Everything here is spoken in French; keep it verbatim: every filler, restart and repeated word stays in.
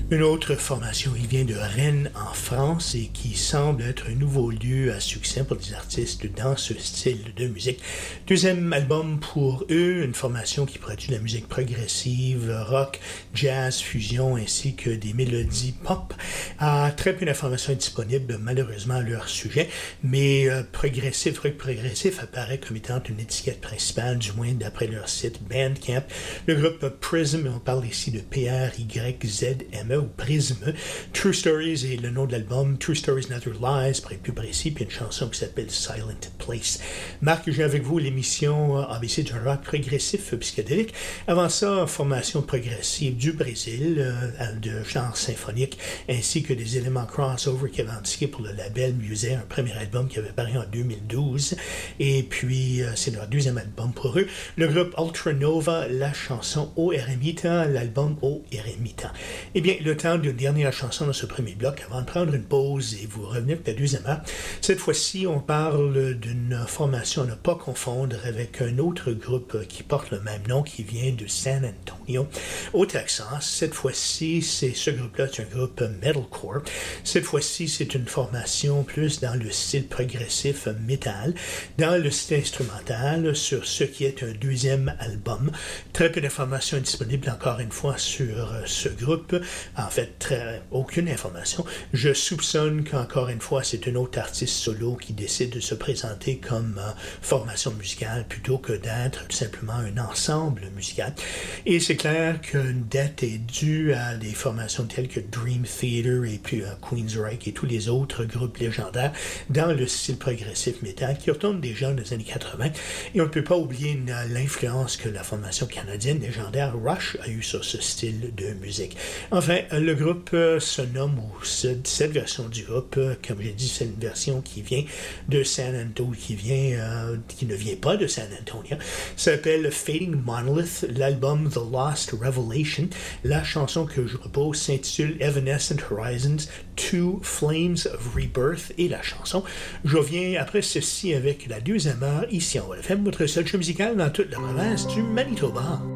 Une autre formation, il vient de Rennes en France et qui semble être un nouveau lieu à succès pour des artistes dans ce style de musique. Deuxième album pour eux, une formation qui produit de la musique progressive, rock, jazz, fusion ainsi que des mélodies pop. Ah, très peu d'informations disponibles malheureusement à leur sujet, mais euh, progressif, rock progressif apparaît comme étant une étiquette principale, du moins d'après leur site Bandcamp. Le groupe Prism, on parle ici de P R Y Z M E ou Prism. True Stories est le nom de l'album, True Stories Not Your Lies pour être plus précis, puis une chanson qui s'appelle Silent Place. Marc, j'ai avec vous l'émission A B C du rock progressif psychédélique. Avant ça, formation progressive du Brésil, euh, de genre symphonique, ainsi que des éléments crossover qui avaient indiqué pour le label Musée, un premier album qui avait paru en deux mille douze. Et puis, euh, c'est leur deuxième album pour eux. Le groupe Ultranova, la chanson O Eremita, l'album O Eremita. Eh bien, le temps d'une dernière chanson dans ce premier bloc avant de prendre une pause et vous revenir avec la deuxième heure. Cette fois-ci, on parle d'une formation à ne pas confondre avec un autre groupe qui porte le même nom, qui vient de San Antonio, au Texas. Cette fois-ci, c'est ce groupe-là, c'est un groupe metalcore. Cette fois-ci, c'est une formation plus dans le style progressif metal, dans le style instrumental, sur ce qui est un deuxième album. Très peu d'informations disponibles encore une fois sur ce groupe. En fait, très, aucune information. Je soupçonne qu'encore une fois, c'est un autre artiste solo qui décide de se présenter comme euh, formation musicale plutôt que d'être tout simplement un ensemble musical. Et c'est clair qu'une dette est due à des formations telles que Dream Theater et puis euh, Queensryche et tous les autres groupes légendaires dans le style progressif metal qui retourne déjà dans les années quatre-vingts. Et on ne peut pas oublier l'influence que la formation canadienne légendaire Rush a eue sur ce style de musique. Enfin, le groupe euh, se nomme, ou cette version du groupe, euh, comme j'ai dit, c'est une version qui vient de San Antonio, qui vient, euh, qui ne vient pas de San Antonio, s'appelle Fading Monolith, l'album The Lost Revelation. La chanson que je propose s'intitule Evanescent Horizons, Two Flames of Rebirth, et la chanson. Je reviens après ceci avec la deuxième heure, ici en O L F M, votre seul show musical dans toute la province du Manitoba.